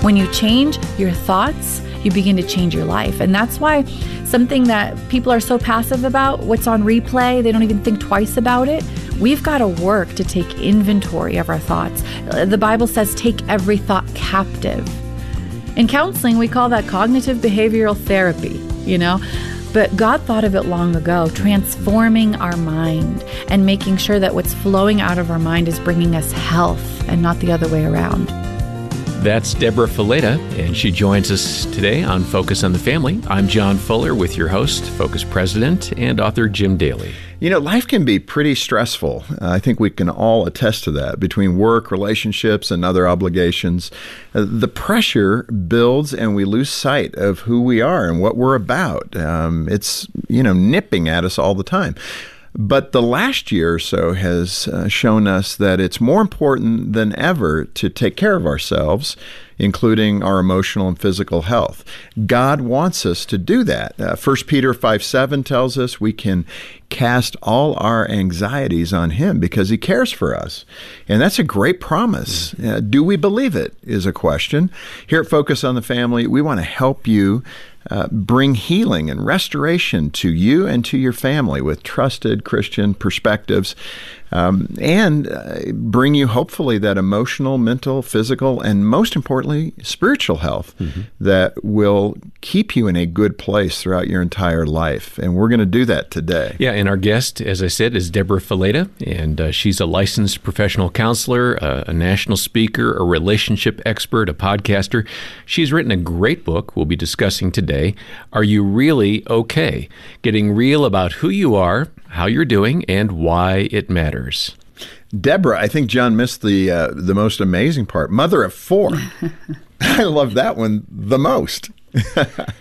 When you change your thoughts, you begin to change your life. And that's why something that people are so passive about, what's on replay, they don't even think twice about it. We've got to work to take inventory of our thoughts. The Bible says, take every thought captive. In counseling, we call that cognitive behavioral therapy, But God thought of it long ago, transforming our mind and making sure that what's flowing out of our mind is bringing us health and not the other way around. That's Deborah Fileta, and she joins us today on Focus on the Family. I'm John Fuller with your host, Focus President, and author Jim Daly. Life can be pretty stressful. I think we can all attest to that between work, relationships, and other obligations. The pressure builds and we lose sight of who we are and what we're about. It's, nipping at us all the time. But the last year or so has shown us that it's more important than ever to take care of ourselves, including our emotional and physical health. God wants us to do that. 1 Peter 5:7 tells us we can cast all our anxieties on Him because He cares for us. And that's a great promise. Do we believe it is a question. Here at Focus on the Family, we want to help you bring healing and restoration to you and to your family with trusted Christian perspectives, and bring you hopefully that emotional, mental, physical, and most importantly, spiritual health that will keep you in a good place throughout your entire life. And we're going to do that today. Yeah, and our guest, as I said, is Deborah Fileta, and she's a licensed professional counselor, a national speaker, a relationship expert, a podcaster. She's written a great book we'll be discussing today, Are You Really Okay? Getting real about who you are, how you're doing, and why it matters. Deborah, I think John missed the most amazing part. Mother of 4. I love that one the most.